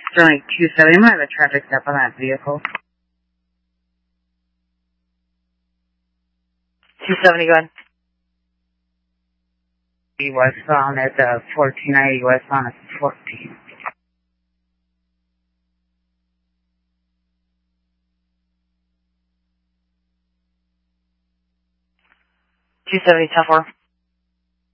Sterling 270, I'm going to have a traffic stop on that vehicle. 270, go ahead. He was found at the 1490 West on a 14. 270, 10-4.